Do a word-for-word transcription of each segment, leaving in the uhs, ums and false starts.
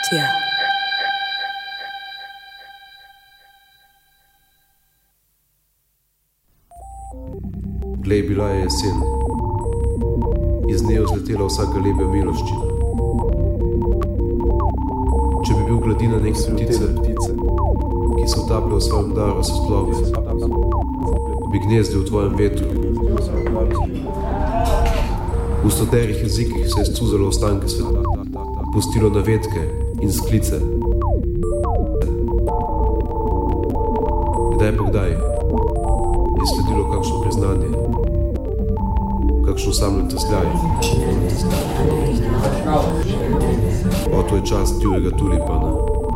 Produkcija. Glej, bila je jesen. Iz nje je vzletela vsaka lebja miloščina. Če bi bil gladina neke ptice, ki se utaplja v svojem daru se splove, bi gnezdil v tvojem vetru. V stoterih jezikih se je scuzalo ostanke sveta, pustilo navedke in sklice. Kdaj pa kdaj je sledilo kakšno priznanje, kakšno samljen trsljaj. O, to je čas divjega tulipana.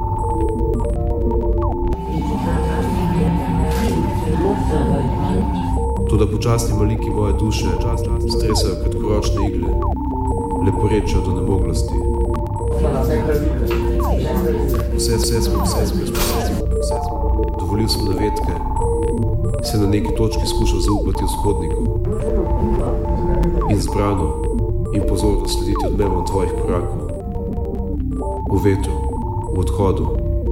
Toda počasni maliki moje duše stresajo kratkoročne igle, leporečajo do nemoglosti. Vse, vse smo, vse smo, vse smo. Dovolil sem navedke, se na neki točki skušal zaupati vzhodniku in zbrano in pozorno slediti odmevom tvojih korakov. V vetru, v odhodu.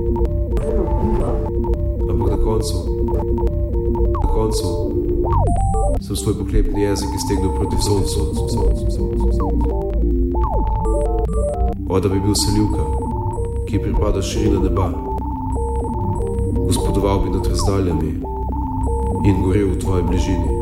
Ampak na koncu, na koncu sem svoj pohlepni jezik iztegnil proti soncu. O, da bi bil selivka, ki pripada širina neba, gospodoval bi nad razdaljami in gorel v tvoji bližini.